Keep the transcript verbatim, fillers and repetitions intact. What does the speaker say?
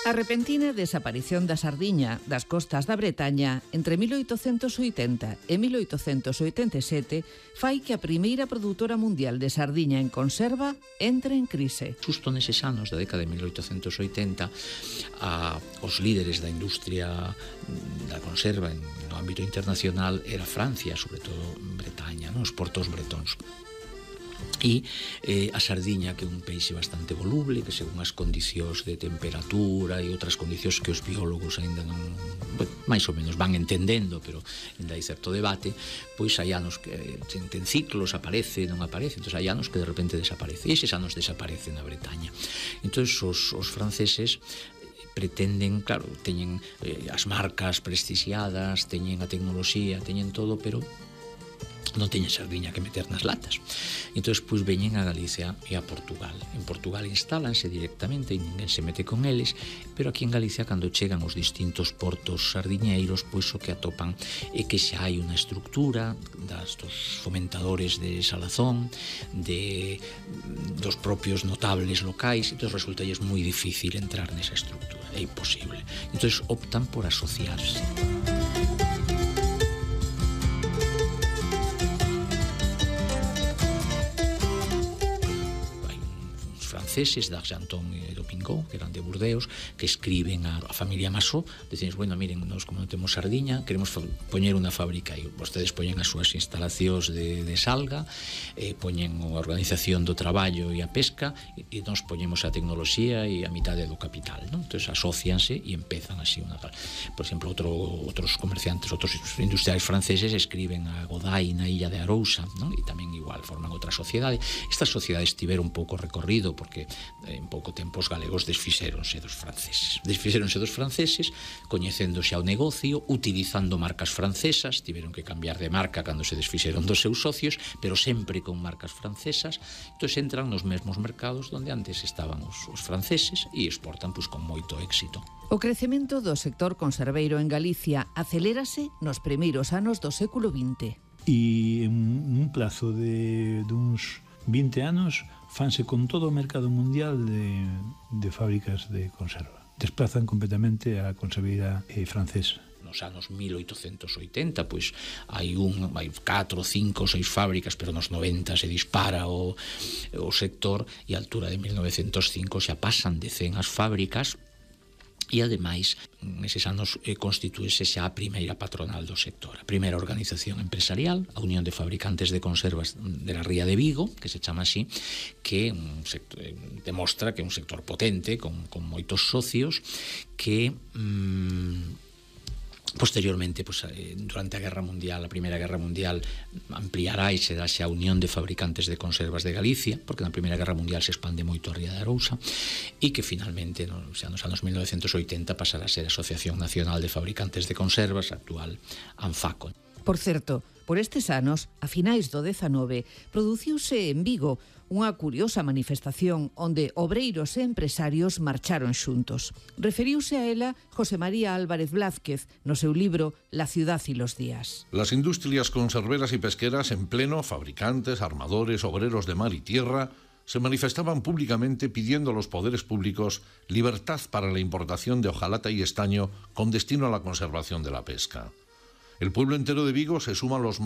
A repentina desaparición da sardiña das costas da Bretaña entre mil oitocentos oitenta e mil oitocentos oitenta e sete fai que a primeira produtora mundial de sardiña en conserva entre en crise. Justo neses anos da década de mil oitocentos oitenta, a, os líderes da industria da conserva en, no ámbito internacional era Francia, sobre todo Bretaña, non? Os portos bretóns. E eh, a sardiña, que é un peixe bastante voluble, que según as condicións de temperatura e outras condicións que os biólogos aínda non, bueno, máis ou menos van entendendo, pero ainda hai certo debate, pois hai anos que ten, ten ciclos, aparece, non aparece, entón hai anos que de repente desaparece, e eses anos desaparece na Bretaña. Entón os, os franceses pretenden, claro, teñen eh, as marcas prestixiadas, teñen a tecnoloxía, teñen todo, pero non teñen sardiña que meter nas latas. Entón, pois, veñen a Galicia e a Portugal. En Portugal instálanse directamente e ninguén se mete con eles, pero aquí en Galicia, cando chegan os distintos portos sardiñeiros, pois o que atopan é que xa hai unha estructura das, dos fomentadores de salazón, de, dos propios notables locais, entón resulta moi difícil entrar nesa estructura, é imposible. Entón, optan por asociarse. Franceses, d'Argenton e do Pingou, que eran de Burdeos, que escriben a, a familia Masó, decían, bueno, miren, nos como non temos sardiña, queremos poñer unha fábrica, e vostedes poñen as súas instalacións de, de salga, eh, poñen a organización do traballo e a pesca, e, e nos poñemos a tecnoloxía e a mitade do capital, non? Entón, asocianse e empezan así unha... Por exemplo, outro, outros comerciantes, outros industriais franceses escriben a Godai na illa de Arousa, non? E tamén igual forman outra sociedade. Estas sociedades tiveron un pouco recorrido, porque en pouco tempo os galegos desfixéronse dos franceses. Desfixéronse dos franceses, coñecendo xa o negocio, utilizando marcas francesas, tiveron que cambiar de marca cando se desfixeron dos seus socios, pero sempre con marcas francesas, entón entran nos mesmos mercados onde antes estaban os, os franceses e exportan pois, con moito éxito. O crecemento do sector conserveiro en Galicia acelérase nos primeiros anos do século vinte. E en un plazo de, de uns vinte anos fanse con todo o mercado mundial de, de fábricas de conserva. Desplazan completamente a conserveira eh, francesa. Nos anos mil oitocentos oitenta, pois hai un, hai catro, cinco, seis fábricas, pero nos noventa se dispara o, o sector, e a altura de mil novecentos cinco xa pasan de cen as fábricas. E, ademais, neses anos eh, constitúese xa a primeira patronal do sector, a primeira organización empresarial, a Unión de Fabricantes de Conservas de la Ría de Vigo, que se chama así, que un sector, eh, demostra que é un sector potente, con, con moitos socios, que... Mm, posteriormente, pues, durante a Guerra Mundial, a Primeira Guerra Mundial, ampliará e será xa a Unión de Fabricantes de Conservas de Galicia, porque na Primeira Guerra Mundial se expande moito a Ría de Arousa, e que finalmente, no, xa nos anos mil novecentos oitenta, pasará a ser a Asociación Nacional de Fabricantes de Conservas, actual ANFACO. Por certo, por estes anos, a finais do dezanove, produciuse en Vigo unha curiosa manifestación onde obreiros e empresarios marcharon xuntos. Referiuse a ela José María Álvarez Blázquez no seu libro La ciudad y los días. Las industrias conserveras y pesqueras en pleno, fabricantes, armadores, obreros de mar y tierra, se manifestaban públicamente pidiendo a los poderes públicos libertad para la importación de hojalata y estaño con destino a la conservación de la pesca. El pueblo entero de Vigo se suma a los